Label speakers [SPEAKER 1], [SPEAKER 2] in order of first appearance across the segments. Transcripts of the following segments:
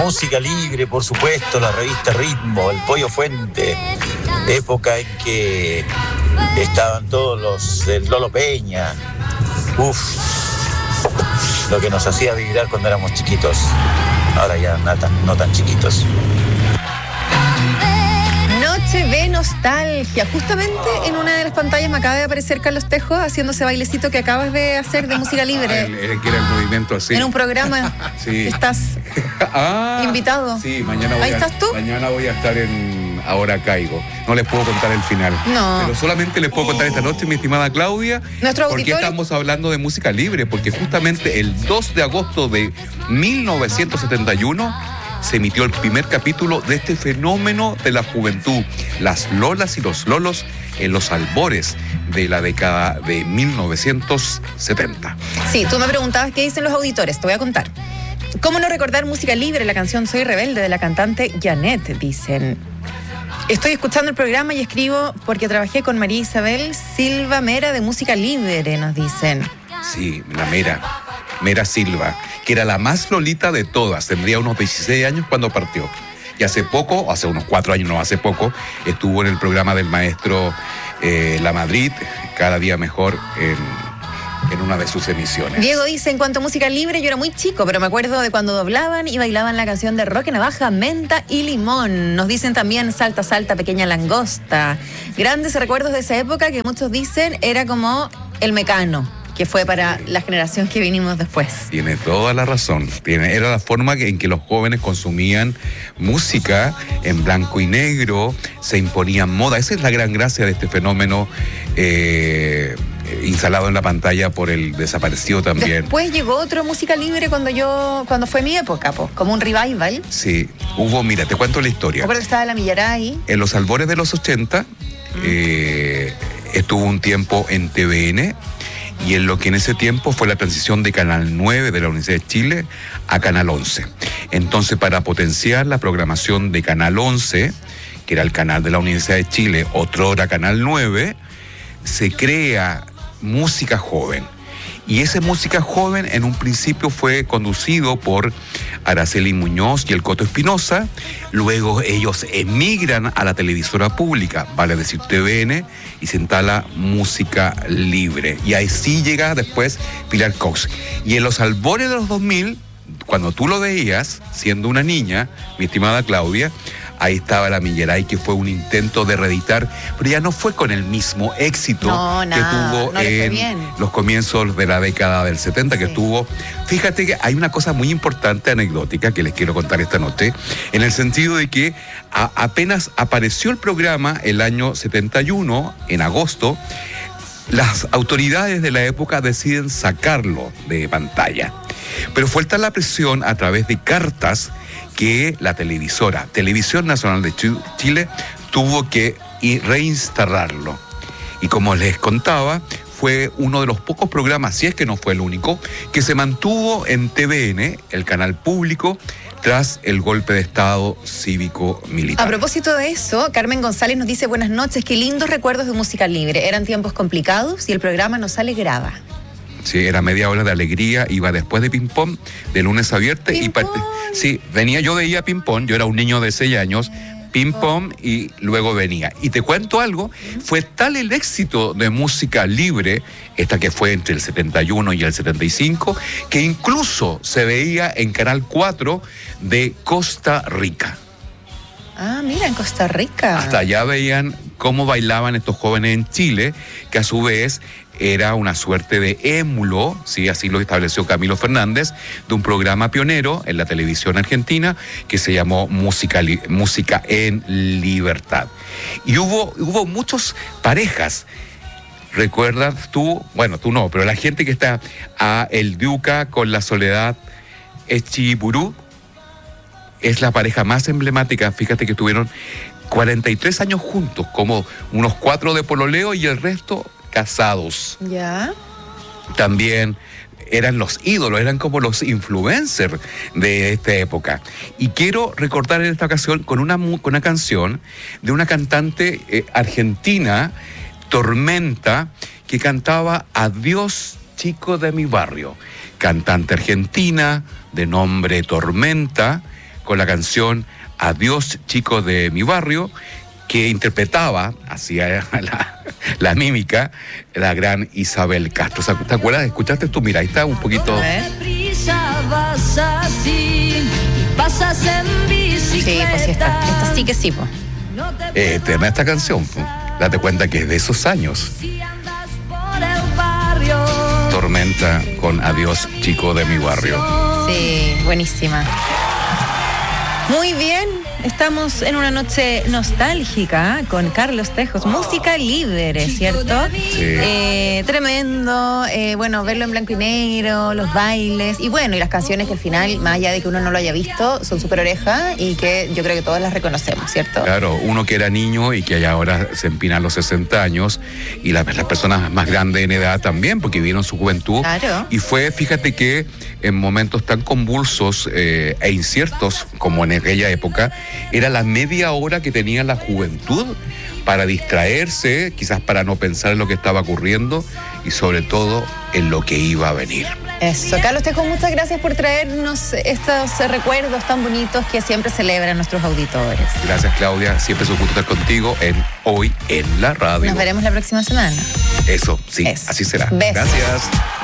[SPEAKER 1] Música Libre, por supuesto, la revista Ritmo, el Pollo Fuente, época en que estaban todos los del Lolo Peña. Uf, lo que nos hacía vibrar cuando éramos chiquitos. Ahora ya no tan chiquitos.
[SPEAKER 2] Noche de nostalgia. Justamente en una de las pantallas me acaba de aparecer Carlos Tejo haciendo ese bailecito que acabas de hacer de música libre.
[SPEAKER 3] Que era el movimiento así.
[SPEAKER 2] En un programa. Sí. Estás invitado.
[SPEAKER 3] Sí, mañana
[SPEAKER 2] ¿Ahí estás tú?
[SPEAKER 3] Mañana voy a estar en Ahora Caigo. No les puedo contar el final.
[SPEAKER 2] No.
[SPEAKER 3] Pero solamente les puedo contar esta noche, mi estimada Claudia.
[SPEAKER 2] Nuestro
[SPEAKER 3] porque
[SPEAKER 2] auditorio.
[SPEAKER 3] Estamos hablando de música libre, porque justamente el 2 de agosto de 1971 se emitió el primer capítulo de este fenómeno de la juventud, las lolas y los lolos en los albores de la década de 1970.
[SPEAKER 2] Sí, tú me preguntabas qué dicen los auditores, te voy a contar. ¿Cómo no recordar música libre? La canción Soy Rebelde de la cantante Janet, dicen. Estoy escuchando el programa y escribo porque trabajé con María Isabel Silva Mera de Música Libre, nos dicen.
[SPEAKER 3] Sí, la Mera Silva, que era la más lolita de todas, tendría unos 16 años cuando partió. Y hace poco, hace unos 4 años, no hace poco, estuvo en el programa del maestro La Madrid, Cada Día Mejor, en una de sus emisiones.
[SPEAKER 2] Diego dice, en cuanto a música libre, yo era muy chico, pero me acuerdo de cuando doblaban y bailaban la canción de Roque Navaja, Menta y Limón. Nos dicen también Salta, Salta, Pequeña Langosta. Grandes recuerdos de esa época que muchos dicen era como el Mecano, que fue para la generación que vinimos después.
[SPEAKER 3] Tiene toda la razón. Era la forma en que los jóvenes consumían música en blanco y negro, se imponían moda. Esa es la gran gracia de este fenómeno instalado en la pantalla por el desaparecido también.
[SPEAKER 2] Después llegó otro música libre cuando fue mi época, como un revival.
[SPEAKER 3] Sí, mira, te cuento la historia.
[SPEAKER 2] Recuerdo que estaba la Millaray.
[SPEAKER 3] En los albores de los 80 estuvo un tiempo en TVN, y en lo que en ese tiempo fue la transición de Canal 9 de la Universidad de Chile a Canal 11. Entonces, para potenciar la programación de Canal 11, que era el canal de la Universidad de Chile, otrora Canal 9, se crea Música Joven. Y esa Música Joven en un principio fue conducido por Araceli Muñoz y el Coto Espinosa. Luego ellos emigran a la televisora pública, vale decir TVN, y se instala Música Libre. Y ahí sí llega después Pilar Cox. Y en los albores de los 2000, cuando tú lo veías, siendo una niña, mi estimada Claudia, ahí estaba la Millaray, que fue un intento de reeditar, pero ya no fue con el mismo éxito que tuvo en los comienzos de la década del 70, que tuvo. Fíjate que hay una cosa muy importante, anecdótica, que les quiero contar esta noche, en el sentido de que apenas apareció el programa el año 71, en agosto, las autoridades de la época deciden sacarlo de pantalla. Pero fue tal la presión a través de cartas que la televisora, Televisión Nacional de Chile, tuvo que reinstalarlo. Y como les contaba, fue uno de los pocos programas, si es que no fue el único, que se mantuvo en TVN, el canal público, tras el golpe de Estado cívico-militar.
[SPEAKER 2] A propósito de eso, Carmen González nos dice, buenas noches, qué lindos recuerdos de Música Libre. Eran tiempos complicados y el programa nos alegraba.
[SPEAKER 3] Sí, era media hora de alegría, iba después de ping-pong, de lunes a viernes. Sí, yo veía ping-pong, yo era un niño de 6 años, ping-pong, y luego venía. Y te cuento algo, fue tal el éxito de Música Libre, esta que fue entre el 71 y el 75, que incluso se veía en Canal 4 de Costa Rica.
[SPEAKER 2] Ah, mira, en Costa Rica.
[SPEAKER 3] Hasta allá veían cómo bailaban estos jóvenes en Chile, que a su vez era una suerte de émulo, ¿sí? Así lo estableció Camilo Fernández, de un programa pionero en la televisión argentina que se llamó Música en Libertad. Y hubo muchas parejas. ¿Recuerdas tú? Bueno, tú no, pero la gente que está a El Duca con la Soledad Echeverría es la pareja más emblemática. Fíjate que tuvieron 43 años juntos, como unos 4 de pololeo y el resto casados.
[SPEAKER 2] Ya.
[SPEAKER 3] También eran los ídolos, eran como los influencers de esta época. Y quiero recordar en esta ocasión con una canción de una cantante argentina, Tormenta, que cantaba Adiós, chico de mi barrio. Cantante argentina de nombre Tormenta, con la canción Adiós, chico de mi barrio, que interpretaba, hacía la mímica, la gran Isabel Castro. ¿Te acuerdas? ¿Escuchaste tú? Mira, ahí está un poquito.
[SPEAKER 2] Sí, pues sí está. Esta sí que sí, pues.
[SPEAKER 3] Eterna esta canción. Date cuenta que es de esos años. Tormenta con Adiós, chico de mi barrio.
[SPEAKER 2] Sí, buenísima. Muy bien, estamos en una noche nostálgica con Carlos Tejos, música libre, ¿cierto?
[SPEAKER 3] Sí.
[SPEAKER 2] Tremendo, bueno, verlo en blanco y negro, los bailes, y bueno, y las canciones que al final, más allá de que uno no lo haya visto, son súper oreja y que yo creo que todas las reconocemos, ¿cierto?
[SPEAKER 3] Claro, uno que era niño y que ahora se empina a los 60 años, y las personas más grandes en edad también, porque vivieron su juventud.
[SPEAKER 2] Claro.
[SPEAKER 3] Y fue, fíjate que en momentos tan convulsos e inciertos como en aquella época, era la media hora que tenía la juventud para distraerse, quizás para no pensar en lo que estaba ocurriendo y sobre todo en lo que iba a venir.
[SPEAKER 2] Eso. Carlos Tejo, muchas gracias por traernos estos recuerdos tan bonitos que siempre celebran nuestros auditores.
[SPEAKER 3] Gracias, Claudia. Siempre es un gusto estar contigo en Hoy en la Radio.
[SPEAKER 2] Nos veremos la próxima semana.
[SPEAKER 3] Eso, sí, así será.
[SPEAKER 2] Besos.
[SPEAKER 3] Gracias.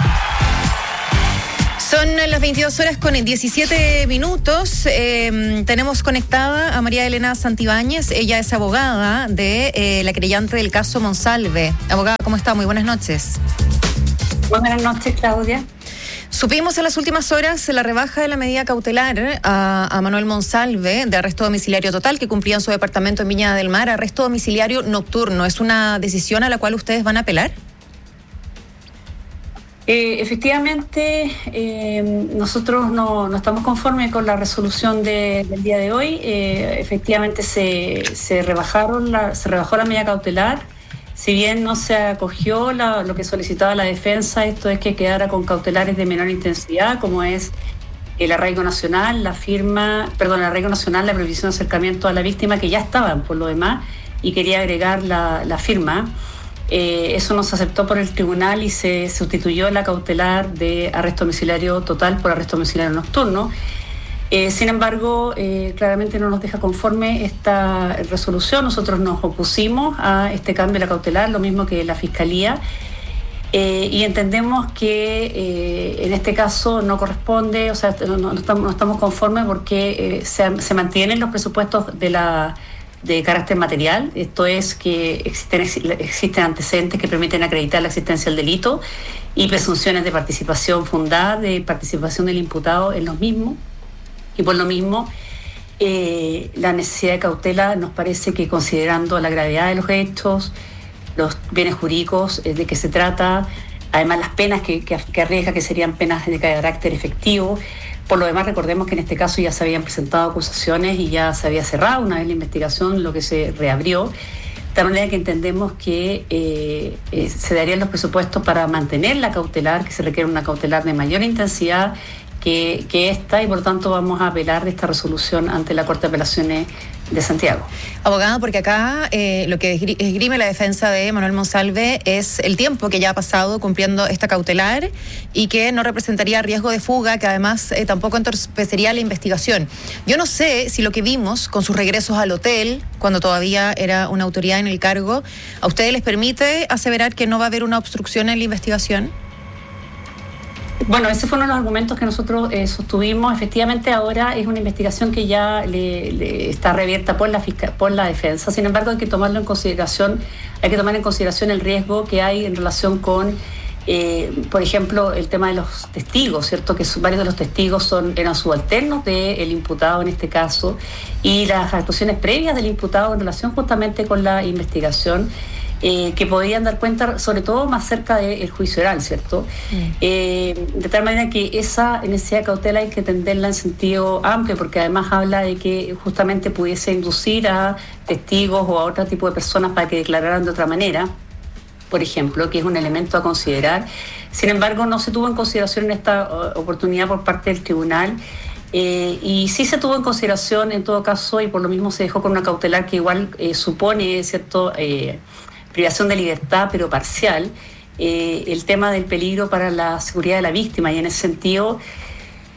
[SPEAKER 2] Son las 22 horas con 17 minutos. Tenemos conectada a María Elena Santibáñez. Ella es abogada de la querellante del caso Monsalve. Abogada, ¿cómo está? Muy buenas noches.
[SPEAKER 4] Buenas noches, Claudia.
[SPEAKER 2] Supimos en las últimas horas la rebaja de la medida cautelar a Manuel Monsalve de arresto domiciliario total que cumplía en su departamento en Viña del Mar, arresto domiciliario nocturno. ¿Es una decisión a la cual ustedes van a apelar?
[SPEAKER 4] Efectivamente, nosotros no estamos conformes con la resolución del día de hoy. Efectivamente se rebajó la medida cautelar. Si bien no se acogió lo que solicitaba la defensa, esto es que quedara con cautelares de menor intensidad, como es el arraigo nacional, la prohibición de acercamiento a la víctima, que ya estaban por lo demás, y quería agregar la firma. Eso no se aceptó por el tribunal y se sustituyó la cautelar de arresto domiciliario total por arresto domiciliario nocturno. Sin embargo, claramente no nos deja conforme esta resolución. Nosotros nos opusimos a este cambio de la cautelar, lo mismo que la Fiscalía, y entendemos que en este caso no corresponde, o sea, no estamos conformes porque se mantienen los presupuestos de carácter material, esto es que existen antecedentes que permiten acreditar la existencia del delito y presunciones de participación fundada, de participación del imputado en los mismos, y por lo mismo la necesidad de cautela nos parece que, considerando la gravedad de los hechos, los bienes jurídicos de que se trata, además las penas que arriesga, que serían penas de carácter efectivo. Por lo demás, recordemos que en este caso ya se habían presentado acusaciones y ya se había cerrado una vez la investigación, lo que se reabrió. De tal manera que entendemos que se darían los presupuestos para mantener la cautelar, que se requiere una cautelar de mayor intensidad que esta, y por lo tanto vamos a apelar de esta resolución ante la Corte de Apelaciones de Santiago.
[SPEAKER 2] Abogada, porque acá lo que esgrime la defensa de Manuel Monsalve es el tiempo que ya ha pasado cumpliendo esta cautelar y que no representaría riesgo de fuga, que además tampoco entorpecería la investigación. Yo no sé si lo que vimos con sus regresos al hotel, cuando todavía era una autoridad en el cargo, ¿a ustedes les permite aseverar que no va a haber una obstrucción en la investigación?
[SPEAKER 4] Bueno, ese fue uno de los argumentos que nosotros sostuvimos. Efectivamente, ahora es una investigación que ya le está reabierta por la defensa. Sin embargo, hay que tomar en consideración el riesgo que hay en relación con, por ejemplo, el tema de los testigos, ¿cierto? Que varios de los testigos eran subalternos del imputado en este caso, y las actuaciones previas del imputado en relación justamente con la investigación, que podían dar cuenta, sobre todo más cerca del juicio oral, ¿cierto? De tal manera que esa necesidad de cautela hay que entenderla en sentido amplio, porque además habla de que justamente pudiese inducir a testigos o a otro tipo de personas para que declararan de otra manera, por ejemplo, que es un elemento a considerar. Sin embargo, no se tuvo en consideración en esta oportunidad por parte del tribunal. Y sí se tuvo en consideración en todo caso, y por lo mismo se dejó con una cautelar que igual supone, ¿cierto?, privación de libertad, pero parcial, el tema del peligro para la seguridad de la víctima, y en ese sentido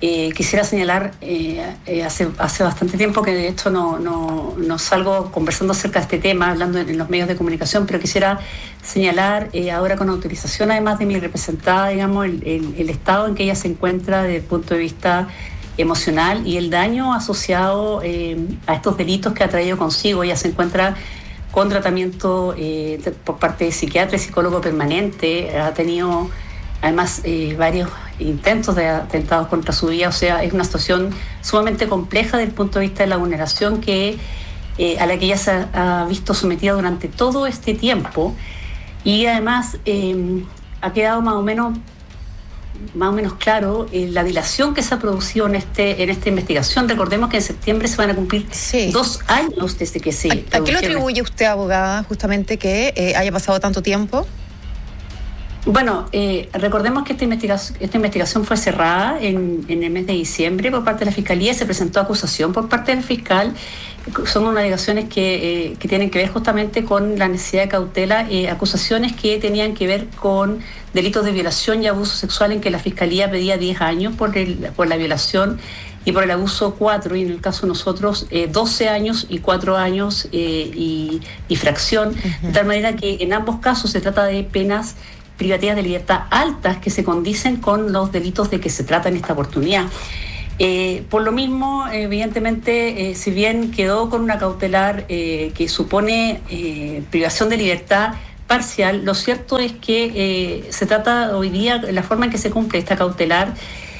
[SPEAKER 4] quisiera señalar, hace bastante tiempo que de hecho no salgo conversando acerca de este tema, hablando en los medios de comunicación, pero quisiera señalar ahora con autorización, además de mi representada, digamos, el estado en que ella se encuentra desde el punto de vista emocional y el daño asociado a estos delitos que ha traído consigo. Ella se encuentra con tratamiento por parte de psiquiatra y psicólogo permanente, ha tenido además varios intentos de atentados contra su vida, o sea, es una situación sumamente compleja desde el punto de vista de la vulneración a la que ella se ha visto sometida durante todo este tiempo, y además ha quedado más o menos claro la dilación que se ha producido en esta investigación. Recordemos que en septiembre se van a cumplir 2 años desde que se
[SPEAKER 2] ¿A qué lo atribuye usted, abogada, justamente que haya pasado tanto tiempo?
[SPEAKER 4] Bueno, recordemos que esta investigación fue cerrada en el mes de diciembre por parte de la Fiscalía, se presentó acusación por parte del fiscal. Son unas alegaciones que tienen que ver justamente con la necesidad de cautela, acusaciones que tenían que ver con delitos de violación y abuso sexual, en que la Fiscalía pedía 10 años por la violación y por el abuso 4, y en el caso de nosotros 12 años y 4 años y fracción, de tal manera que en ambos casos se trata de penas privativas de libertad altas que se condicen con los delitos de que se trata en esta oportunidad. Por lo mismo, evidentemente, si bien quedó con una cautelar que supone privación de libertad parcial, lo cierto es que se trata hoy día, la forma en que se cumple esta cautelar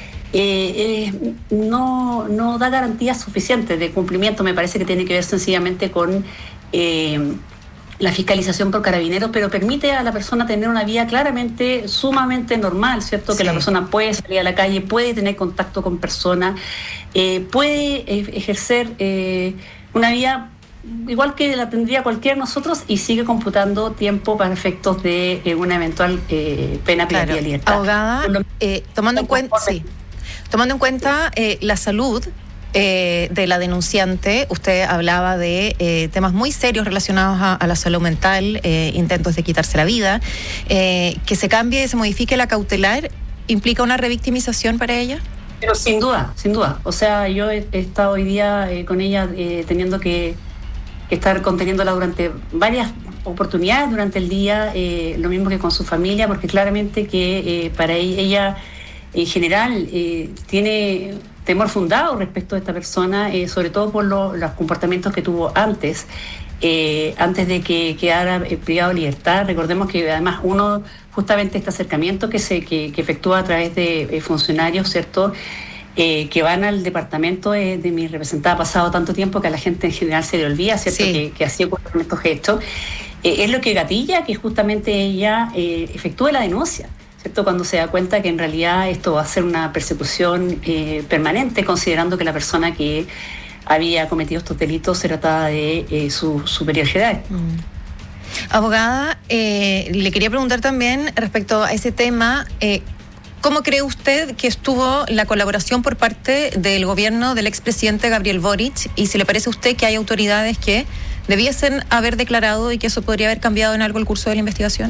[SPEAKER 4] no da garantías suficientes de cumplimiento. Me parece que tiene que ver sencillamente con la fiscalización por carabineros, pero permite a la persona tener una vida claramente, sumamente normal, ¿cierto? Sí. Que la persona puede salir a la calle, puede tener contacto con personas, puede ejercer una vida igual que la tendría cualquiera de nosotros, y sigue computando tiempo para efectos de una eventual pena privativa de libertad.
[SPEAKER 2] Abogada, tomando en cuenta la salud de la denunciante, usted hablaba de temas muy serios relacionados a la salud mental, intentos de quitarse la vida, que se cambie y se modifique la cautelar, ¿implica una revictimización para ella?
[SPEAKER 4] Pero sin duda. O sea, yo he estado hoy día con ella teniendo que estar conteniéndola durante varias oportunidades durante el día, lo mismo que con su familia, porque claramente que para ella en general tiene temor fundado respecto a esta persona, sobre todo por los comportamientos que tuvo antes de que quedara privado de libertad. Recordemos que además justamente este acercamiento que efectúa a través de funcionarios, ¿cierto?, que van al departamento de mi representada, ha pasado tanto tiempo que a la gente en general se le olvida, ¿cierto?, sí, que así ocurre con estos gestos, es lo que gatilla que justamente ella efectúe la denuncia, ¿cierto?, cuando se da cuenta que en realidad esto va a ser una persecución permanente, considerando que la persona que había cometido estos delitos se trataba de su superior jerárquico.
[SPEAKER 2] Abogada, le quería preguntar también respecto a ese tema, ¿cómo cree usted que estuvo la colaboración por parte del gobierno del expresidente Gabriel Boric? Y si le parece a usted que hay autoridades que debiesen haber declarado y que eso podría haber cambiado en algo el curso de la investigación.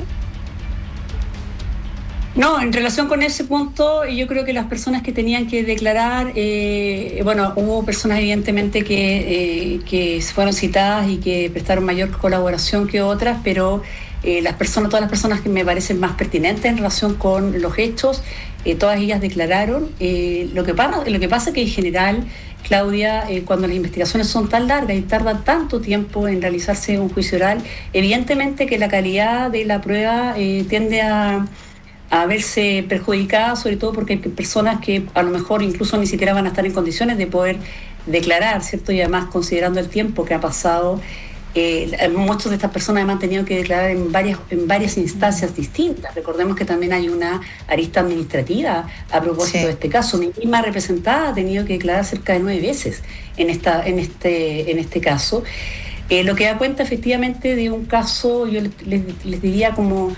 [SPEAKER 4] No, en relación con ese punto, yo creo que las personas que tenían que declarar, hubo personas evidentemente que fueron citadas y que prestaron mayor colaboración que otras, pero todas las personas que me parecen más pertinentes en relación con los hechos, todas ellas declararon. Lo que pasa es que en general, Claudia, cuando las investigaciones son tan largas y tardan tanto tiempo en realizarse un juicio oral, evidentemente que la calidad de la prueba tiende a verse perjudicada, sobre todo porque hay personas que a lo mejor incluso ni siquiera van a estar en condiciones de poder declarar, ¿cierto? Y además, considerando el tiempo que ha pasado, muchas de estas personas además han tenido que declarar en varias instancias distintas. Recordemos que también hay una arista administrativa a propósito de este caso. Mi misma representada ha tenido que declarar cerca de 9 veces en este caso. Lo que da cuenta efectivamente de un caso, yo les diría como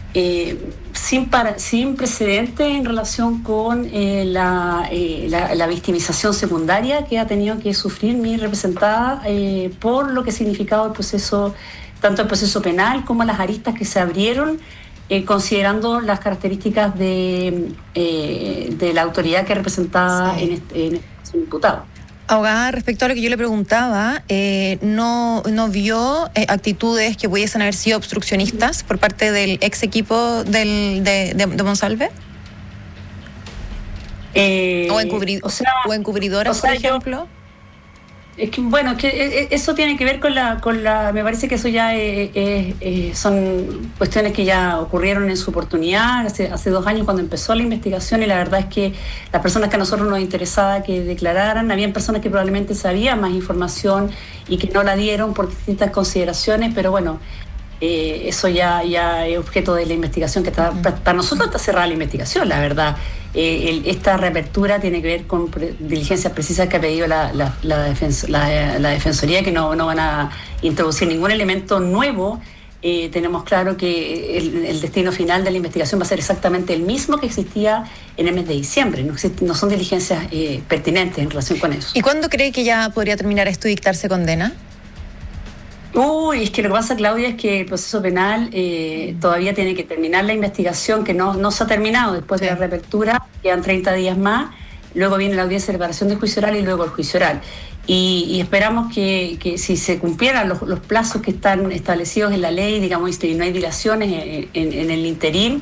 [SPEAKER 4] sin precedente en relación con la victimización secundaria que ha tenido que sufrir mi representada por lo que ha significado el proceso, tanto el proceso penal como las aristas que se abrieron considerando las características de la autoridad que representaba en este imputado.
[SPEAKER 2] Abogada, respecto a lo que yo le preguntaba, ¿no vio actitudes que pudiesen haber sido obstruccionistas por parte del ex equipo de Monsalve? ¿O encubridoras, por ejemplo?
[SPEAKER 4] Es que, bueno, eso tiene que ver con la me parece que eso ya son cuestiones que ya ocurrieron en su oportunidad, hace 2 años cuando empezó la investigación, y la verdad es que las personas que a nosotros nos interesaba que declararan, habían personas que probablemente sabían más información y que no la dieron por distintas consideraciones, pero bueno, eso ya es objeto de la investigación, que para nosotros está cerrada la investigación, la verdad. Esta reapertura tiene que ver con diligencias precisas que ha pedido la Defensoría, que no van a introducir ningún elemento nuevo. Tenemos claro que el destino final de la investigación va a ser exactamente el mismo que existía en el mes de diciembre. No son diligencias pertinentes en relación con eso.
[SPEAKER 2] ¿Y cuándo cree que ya podría terminar esto y dictarse condena?
[SPEAKER 4] Es que lo que pasa, Claudia, es que el proceso penal todavía tiene que terminar la investigación, que no se ha terminado después de la reapertura, quedan 30 días más, luego viene la audiencia de preparación del juicio oral y luego el juicio oral. Y esperamos que si se cumplieran los plazos que están establecidos en la ley, digamos, y no hay dilaciones en el interín,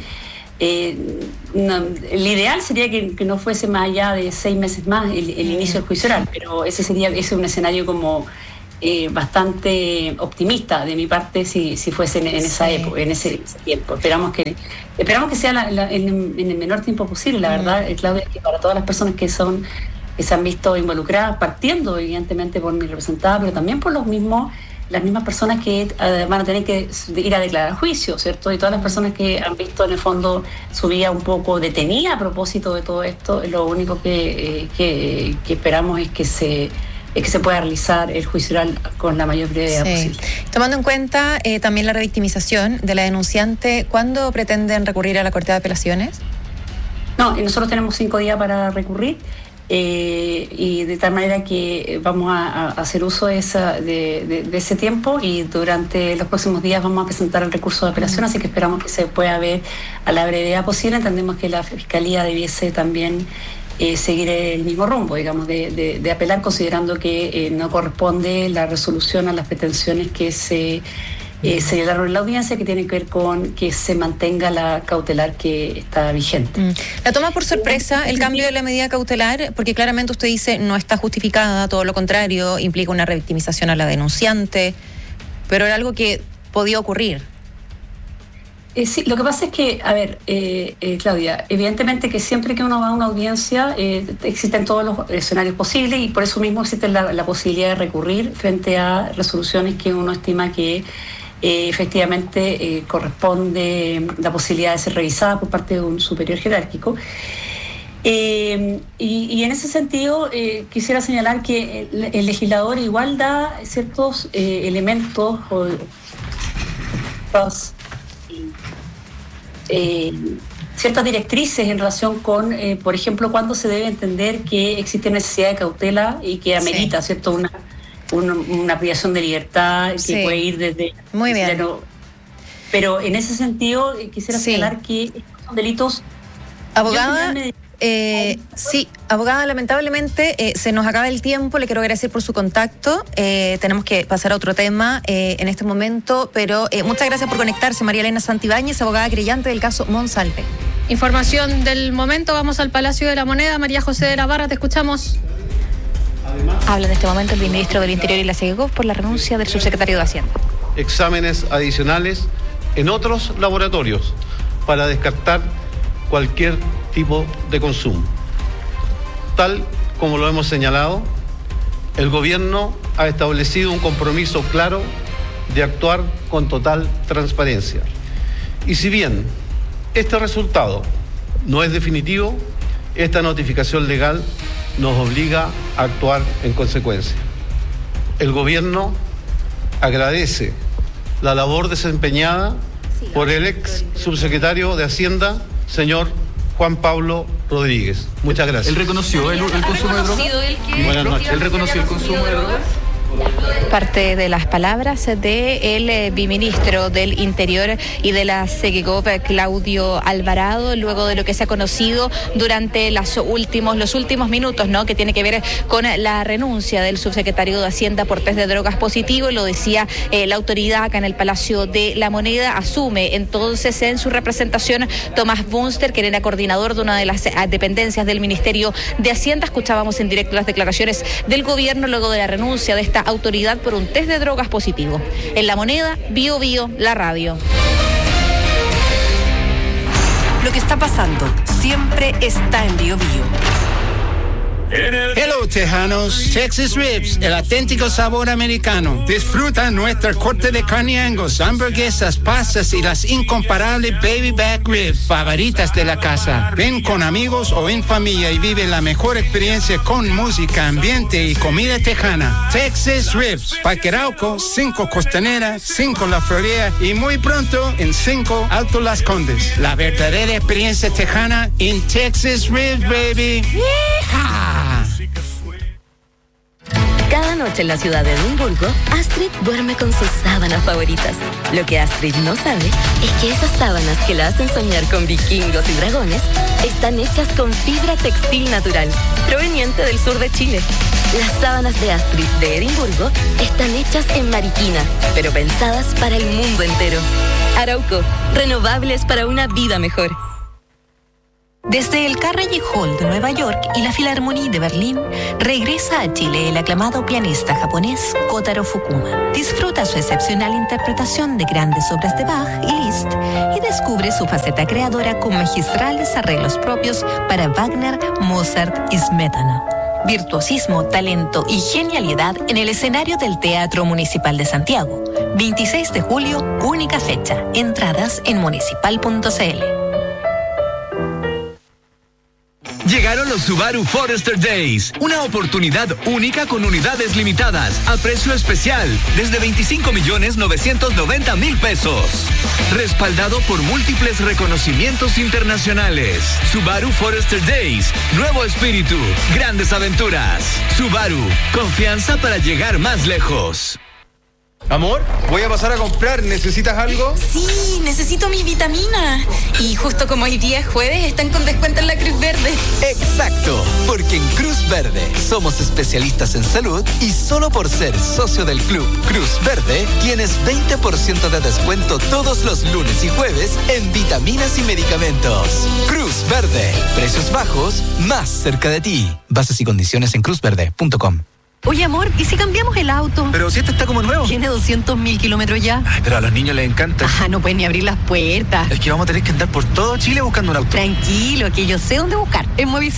[SPEAKER 4] el ideal sería que no fuese más allá de 6 meses más el inicio del juicio oral, pero ese es un escenario como bastante optimista de mi parte si fuese en esa época, en ese tiempo. Esperamos que sea en el menor tiempo posible. La verdad, Claudia, que para todas las personas que se han visto involucradas, partiendo evidentemente por mi representada, pero también por las mismas personas que van a tener que ir a declarar juicio, ¿cierto? Y todas las personas que han visto en el fondo su vida un poco detenida a propósito de todo esto, lo único que esperamos es que se pueda realizar el juicio oral con la mayor brevedad posible.
[SPEAKER 2] Tomando en cuenta también la revictimización de la denunciante, ¿cuándo pretenden recurrir a la Corte de Apelaciones?
[SPEAKER 4] No, nosotros tenemos 5 días para recurrir, y de tal manera que vamos a hacer uso de ese tiempo, y durante los próximos días vamos a presentar el recurso de apelación, así que esperamos que se pueda ver a la brevedad posible. Entendemos que la Fiscalía debiese también seguir el mismo rumbo, digamos, de apelar, considerando que no corresponde la resolución a las pretensiones que se señalaron en la audiencia, que tienen que ver con que se mantenga la cautelar que está vigente.
[SPEAKER 2] ¿La toma por sorpresa el cambio de la medida cautelar? Porque claramente usted dice no está justificada, todo lo contrario, implica una revictimización a la denunciante, pero era algo que podía ocurrir.
[SPEAKER 4] Sí, lo que pasa es que, a ver, Claudia, evidentemente que siempre que uno va a una audiencia existen todos los escenarios posibles, y por eso mismo existe la posibilidad de recurrir frente a resoluciones que uno estima que efectivamente corresponde la posibilidad de ser revisada por parte de un superior jerárquico. Y en ese sentido quisiera señalar que el legislador igual da ciertos elementos o ciertas directrices en relación con, por ejemplo, cuándo se debe entender que existe necesidad de cautela y que amerita, ¿cierto?, una privación de libertad que puede ir desde...
[SPEAKER 2] Muy bien.
[SPEAKER 4] Pero en ese sentido quisiera señalar que estos son delitos...
[SPEAKER 2] Abogada... abogada, lamentablemente se nos acaba el tiempo. Le quiero agradecer por su contacto. Tenemos que pasar a otro tema en este momento, pero muchas gracias por conectarse. María Elena Santibáñez, abogada querellante del caso Monsalve.
[SPEAKER 5] Información del momento, vamos al Palacio de la Moneda. María José de la Barra, te escuchamos.
[SPEAKER 2] Habla en este momento el ministro del Interior y la CEGOV por la renuncia del subsecretario de Hacienda.
[SPEAKER 6] Exámenes adicionales en otros laboratorios para descartar cualquier tipo de consumo. Tal como lo hemos señalado, el gobierno ha establecido un compromiso claro de actuar con total transparencia. Y si bien este resultado no es definitivo, esta notificación legal nos obliga a actuar en consecuencia. El gobierno agradece la labor desempeñada por el ex subsecretario de Hacienda, señor Juan Pablo Rodríguez. Muchas gracias.
[SPEAKER 7] ¿Él reconoció el consumo de drogas?
[SPEAKER 6] Buenas noches.
[SPEAKER 7] ¿Él reconoció el consumo de drogas? Parte de las palabras del viceministro del Interior y de la SEGECOP, Claudio Alvarado, luego de lo que se ha conocido durante los últimos minutos, ¿no? Que tiene que ver con la renuncia del subsecretario de Hacienda por test de drogas positivo. Lo decía la autoridad acá en el Palacio de la Moneda. Asume entonces en su representación Tomás Bunster, que era coordinador de una de las dependencias del Ministerio de Hacienda. Escuchábamos en directo las declaraciones del gobierno luego de la renuncia de esta autoridad por un test de drogas positivo. En La Moneda, Bio Bio, la radio.
[SPEAKER 8] Lo que está pasando siempre está en Bio Bio.
[SPEAKER 9] Hello, tejanos. Texas Ribs, el auténtico sabor americano. Disfruta nuestra corte de carne Angus, hamburguesas, pastas y las incomparables baby back ribs favoritas de la casa. Ven con amigos o en familia y vive la mejor experiencia con música, ambiente y comida tejana. Texas Ribs, Parque Arauco, 5 Costanera, 5 La Florida y muy pronto en 5 Alto Las Condes. La verdadera experiencia tejana en Texas Ribs, baby. ¡Yeehaw!
[SPEAKER 10] Cada noche en la ciudad de Edimburgo, Astrid duerme con sus sábanas favoritas. Lo que Astrid no sabe es que esas sábanas que la hacen soñar con vikingos y dragones están hechas con fibra textil natural, proveniente del sur de Chile. Las sábanas de Astrid de Edimburgo están hechas en Mariquina, pero pensadas para el mundo entero. Arauco, renovables para una vida mejor.
[SPEAKER 11] Desde el Carnegie Hall de Nueva York y la Philharmonie de Berlín, regresa a Chile el aclamado pianista japonés Kotaro Fukuma. Disfruta su excepcional interpretación de grandes obras de Bach y Liszt y descubre su faceta creadora con magistrales arreglos propios para Wagner, Mozart y Smetana. Virtuosismo, talento y genialidad en el escenario del Teatro Municipal de Santiago. 26 de julio, única fecha. Entradas en municipal.cl.
[SPEAKER 12] Llegaron los Subaru Forester Days, una oportunidad única con unidades limitadas, a precio especial, desde 25.990.000 pesos. Respaldado por múltiples reconocimientos internacionales. Subaru Forester Days, nuevo espíritu, grandes aventuras. Subaru, confianza para llegar más lejos.
[SPEAKER 13] Amor, voy a pasar a comprar. ¿Necesitas algo?
[SPEAKER 14] Sí, necesito mi vitamina. Y justo como hoy día es jueves, están con descuento en la Cruz Verde.
[SPEAKER 15] Exacto, porque en Cruz Verde somos especialistas en salud y solo por ser socio del club Cruz Verde tienes 20% de descuento todos los lunes y jueves en vitaminas y medicamentos. Cruz Verde, precios bajos, más cerca de ti. Bases y condiciones en cruzverde.com.
[SPEAKER 11] Oye, amor, ¿y si cambiamos el auto?
[SPEAKER 13] Pero si este está como nuevo.
[SPEAKER 11] Tiene 200.000 kilómetros ya.
[SPEAKER 13] Ay, pero a los niños les encanta.
[SPEAKER 11] No pueden ni abrir las puertas.
[SPEAKER 13] Es que vamos a tener que andar por todo Chile buscando un auto.
[SPEAKER 11] Tranquilo, que yo sé dónde buscar. En Movistar